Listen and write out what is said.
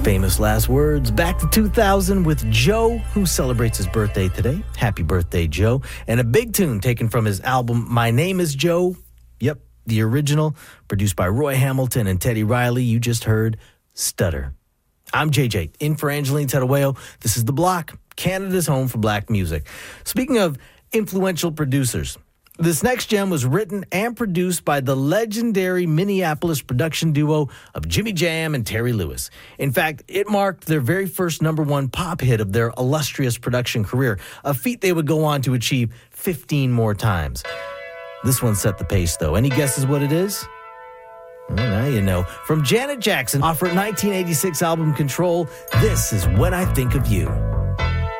Famous last words. Back to 2000 with Joe, who celebrates his birthday today. Happy birthday, Joe. And a big tune taken from his album, My Name is Joe. Yep, the original, produced by Roy Hamilton and Teddy Riley. You just heard Stutter. I'm JJ, in for Angeline Tadaweo. This is The Block, Canada's home for black music. Speaking of influential producers, this next gem was written and produced by the legendary Minneapolis production duo of Jimmy Jam and Terry Lewis. In fact, it marked their very first number one pop hit of their illustrious production career, a feat they would go on to achieve 15 more times. This one set the pace, though. Any guesses what it is? Well, now you know. From Janet Jackson, off her 1986 album Control, this is When I Think of You.